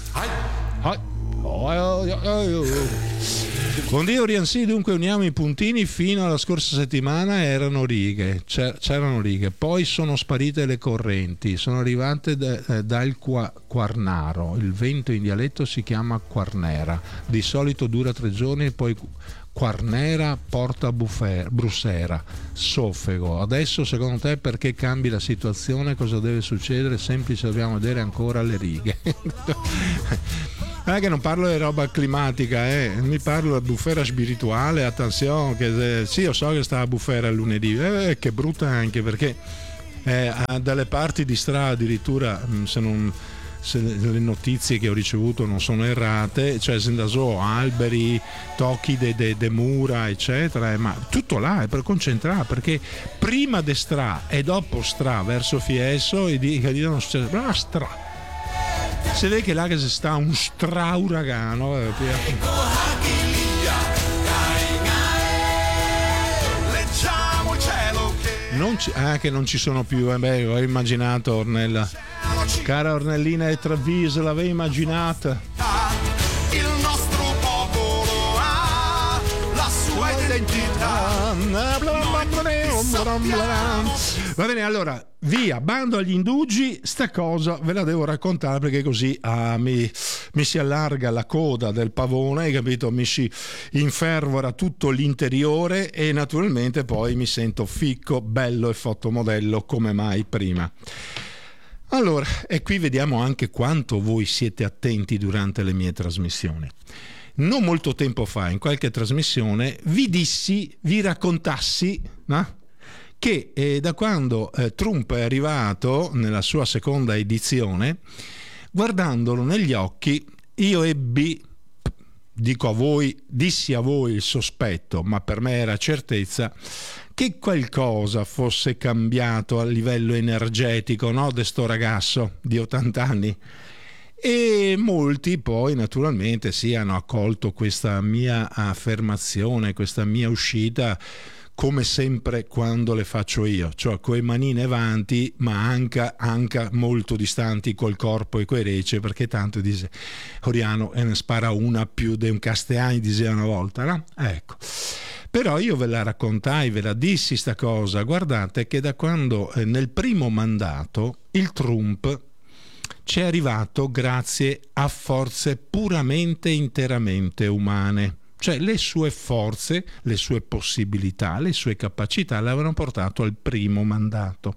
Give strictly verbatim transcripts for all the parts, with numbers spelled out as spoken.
Con Dio Riansi dunque uniamo i puntini. Fino alla scorsa settimana erano righe, c'erano righe, poi sono sparite le correnti, sono arrivate da, dal Quarnaro, il vento in dialetto si chiama Quarnera, di solito dura tre giorni, poi Quarnera porta Bufera, Brussera, Soffego. Adesso secondo te perché cambi la situazione? Cosa deve succedere? Semplice, dobbiamo vedere ancora le righe. Non è che non parlo di roba climatica, eh. Mi parlo di bufera spirituale, attenzione, che sì, io so che sta a bufera il lunedì, eh, che brutta anche perché eh, dalle parti di strada addirittura, se non se le notizie che ho ricevuto non sono errate, cioè se da so, alberi, tocchi de, de, de mura eccetera, eh, ma tutto là è per concentrare, perché prima de stra e dopo stra verso Fieso e di, che non succede, brava stra. Si vede che là che si sta un strauragano, eh, non ci, ah, che non ci sono più, eh, beh, ho immaginato Ornella, cara Ornellina e Treviso, l'avevi immaginata. Il nostro popolo ha la sua identità. Va bene, allora via, bando agli indugi, sta cosa ve la devo raccontare perché così ah, mi, mi si allarga la coda del pavone, hai capito? Mi si infervora tutto l'interiore e naturalmente poi mi sento ficco, bello e fotomodello come mai prima. Allora, e qui vediamo anche quanto voi siete attenti durante le mie trasmissioni. Non molto tempo fa, in qualche trasmissione, vi dissi, vi raccontassi, no? che eh, da quando eh, Trump è arrivato nella sua seconda edizione, guardandolo negli occhi, io ebbi, dico a voi, dissi a voi il sospetto, ma per me era certezza, che qualcosa fosse cambiato a livello energetico, no, de sto ragazzo di ottanta anni. E molti poi naturalmente sì, hanno accolto questa mia affermazione, questa mia uscita, come sempre quando le faccio io, cioè coi manine avanti ma anche, anche molto distanti col corpo e coi rece, perché tanto dice Oriano e ne spara una più di un Castellani, diceva una volta, no? Ecco. Però io ve la raccontai, ve la dissi sta cosa, guardate che da quando eh, nel primo mandato il Trump ci è arrivato grazie a forze puramente interamente umane. Cioè le sue forze, le sue possibilità, le sue capacità l'avevano portato al primo mandato.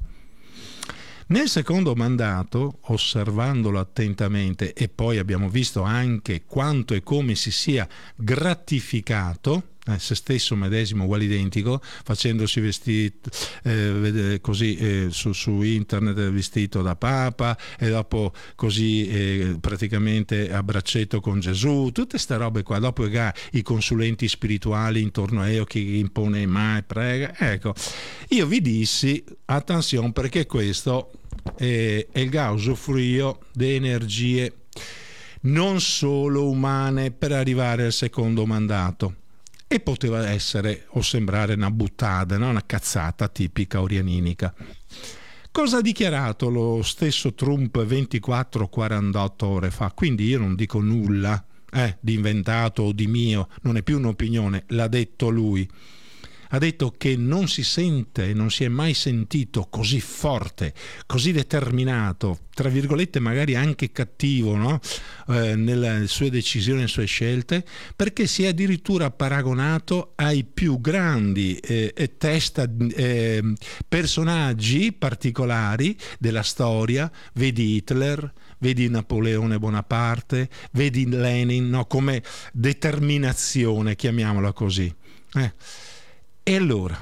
Nel secondo mandato, osservandolo attentamente, e poi abbiamo visto anche quanto e come si sia gratificato, eh, se stesso medesimo uguale identico, facendosi vestito eh, così eh, su, su internet vestito da Papa e dopo così eh, praticamente a braccetto con Gesù, tutte ste robe qua, dopo che i consulenti spirituali intorno a io che impone mai prega, ecco, io vi dissi attenzione perché questo è, è il usufruio di energie non solo umane per arrivare al secondo mandato. E poteva essere o sembrare una buttata, no? Una cazzata tipica orianinica. Cosa ha dichiarato lo stesso Trump ventiquattro quarantotto ore fa? Quindi io non dico nulla eh, di inventato o di mio, non è più un'opinione, l'ha detto lui. Ha detto che non si sente, non si è mai sentito così forte, così determinato, tra virgolette magari anche cattivo, no? eh, nelle sue decisioni, nelle sue scelte, perché si è addirittura paragonato ai più grandi eh, testa, eh, personaggi particolari della storia, vedi Hitler, vedi Napoleone Bonaparte, vedi Lenin, no? Come determinazione, chiamiamola così. Eh. E allora,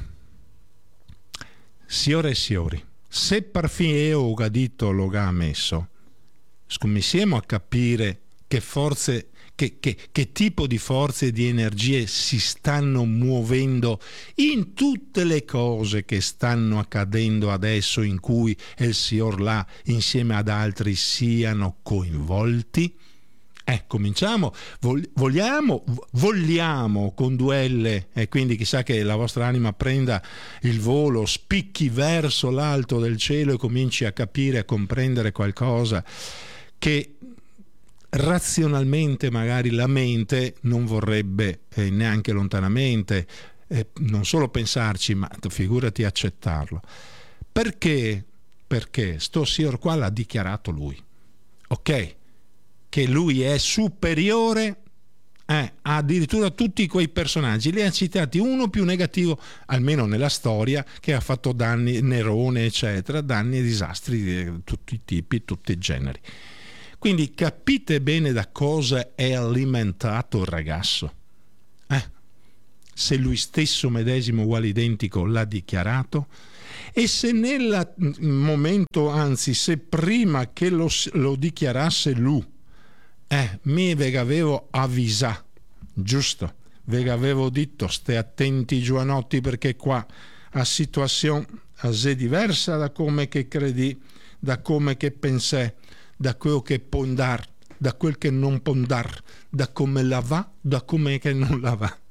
signore e signori, se per fine io ho detto lo che ha messo, scommissiamo a capire che forze, che, che, che tipo di forze e di energie si stanno muovendo in tutte le cose che stanno accadendo adesso in cui il signor là insieme ad altri siano coinvolti? Eh, cominciamo, vogliamo, vogliamo con due L, e eh, quindi chissà che la vostra anima prenda il volo, spicchi verso l'alto del cielo e cominci a capire, a comprendere qualcosa, che razionalmente magari la mente non vorrebbe eh, neanche lontanamente eh, non solo pensarci, ma figurati accettarlo. Perché? Perché sto signor qua l'ha dichiarato lui, ok? Che lui è superiore eh, addirittura a tutti quei personaggi. Li ha citati uno più negativo, almeno nella storia, che ha fatto danni, Nerone eccetera, danni e disastri di tutti i tipi, tutti i generi. Quindi capite bene da cosa è alimentato il ragazzo. Eh? Se lui stesso medesimo uguale identico l'ha dichiarato, e se nel momento, anzi se prima che lo, lo dichiarasse lui, eh, mi ve avevo avvisato, giusto, ve avevo detto stai attenti giovanotti, perché qua la situazione è diversa da come che credi, da come che pensai, da quello che può andare, da quel che non può andare, da come la va, da come che non la va.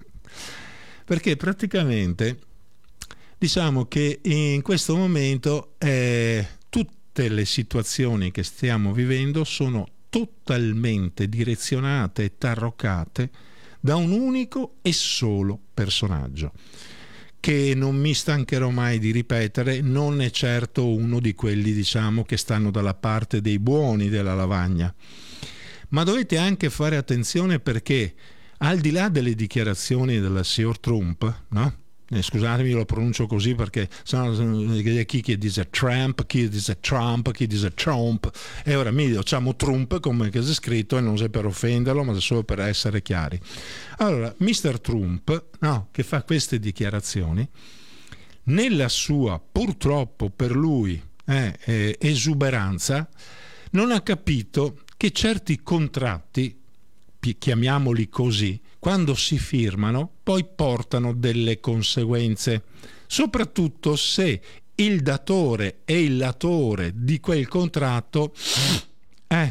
Perché praticamente diciamo che in questo momento eh, tutte le situazioni che stiamo vivendo sono totalmente direzionate e tarroccate da un unico e solo personaggio, che non mi stancherò mai di ripetere, non è certo uno di quelli, diciamo, che stanno dalla parte dei buoni della lavagna. Ma dovete anche fare attenzione, perché al di là delle dichiarazioni del signor Trump, no? Eh, scusatemi, lo pronuncio così perché sono chi che dice Trump, chi dice Trump, chi dice Trump, e ora mi diciamo Trump come che è scritto, e non è per offenderlo, ma solo per essere chiari. Allora, mister Trump, no, che fa queste dichiarazioni, nella sua, purtroppo per lui, eh, eh, esuberanza, non ha capito che certi contratti, chiamiamoli così, quando si firmano poi portano delle conseguenze, soprattutto se il datore e il latore di quel contratto eh,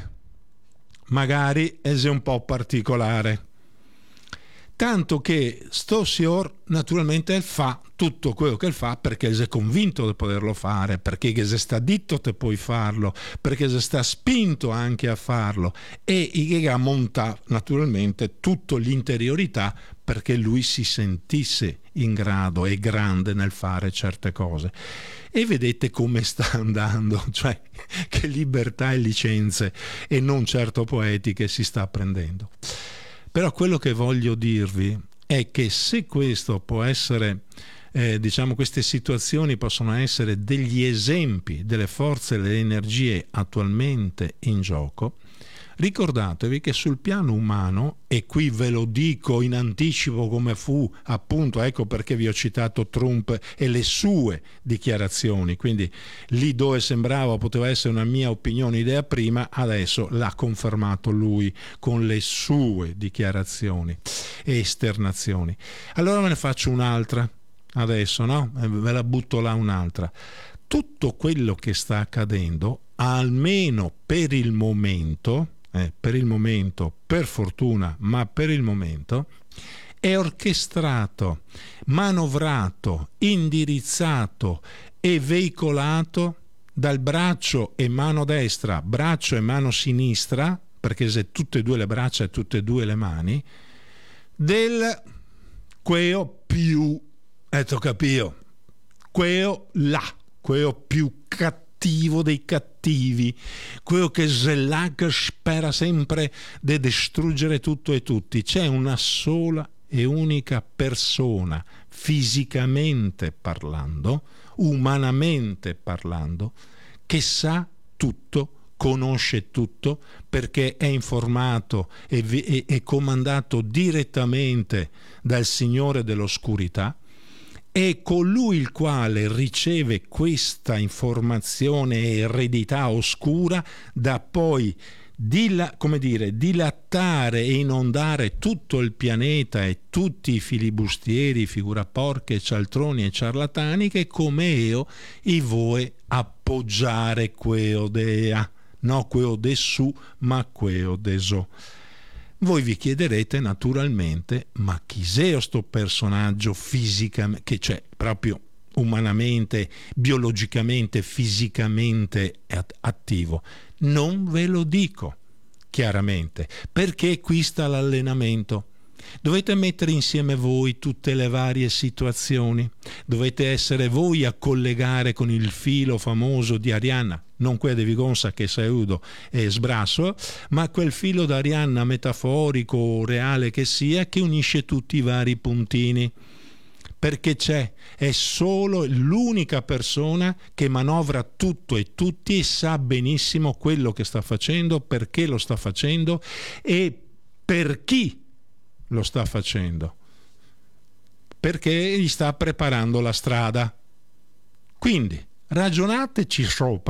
magari è un po' particolare. Tanto che sto signor naturalmente fa tutto quello che fa perché è convinto di poterlo fare, perché se sta ditto te puoi farlo, perché se sta spinto anche a farlo, e che monta naturalmente tutta l'interiorità perché lui si sentisse in grado e grande nel fare certe cose. E vedete come sta andando, cioè che libertà e licenze, e non certo poetiche, si sta prendendo. Però quello che voglio dirvi è che se questo può essere, eh, diciamo, queste situazioni possono essere degli esempi delle forze e delle energie attualmente in gioco, ricordatevi che sul piano umano, e qui ve lo dico in anticipo come fu, appunto, ecco perché vi ho citato Trump e le sue dichiarazioni, quindi lì dove sembrava poteva essere una mia opinione, idea prima, adesso l'ha confermato lui con le sue dichiarazioni e esternazioni. Allora me ne faccio un'altra adesso, no? Ve la butto là un'altra. Tutto quello che sta accadendo, almeno per il momento, Eh, per il momento, per fortuna, ma per il momento, è orchestrato, manovrato, indirizzato e veicolato dal braccio e mano destra, braccio e mano sinistra, perché se tutte e due le braccia e tutte e due le mani, del queo più, etto capio, queo là, queo più cattivo dei cattivi, quello che è là che spera sempre di distruggere tutto e tutti. C'è una sola e unica persona, fisicamente parlando, umanamente parlando, che sa tutto, conosce tutto, perché è informato e, e, e comandato direttamente dal Signore dell'oscurità. È colui il quale riceve questa informazione e eredità oscura da poi dila, come dire, dilattare e inondare tutto il pianeta e tutti i filibustieri, figuraporche, cialtroni e ciarlatani che come io i vuoi appoggiare queo dea, no queo de su, ma queo de so. Voi vi chiederete naturalmente, ma chi è sto personaggio fisicamente, che c'è proprio umanamente, biologicamente, fisicamente attivo? Non ve lo dico. chiaramente, perché qui sta l'allenamento. Dovete mettere insieme voi tutte le varie situazioni, dovete essere voi a collegare con il filo famoso di Arianna, non quello di Vigonza che Seudo e Sbrasso, ma quel filo d'Arianna metaforico o reale che sia, che unisce tutti i vari puntini. Perché c'è, è solo l'unica persona che manovra tutto e tutti e sa benissimo quello che sta facendo, perché lo sta facendo e per chi lo sta facendo, perché gli sta preparando la strada. Quindi ragionateci sopra.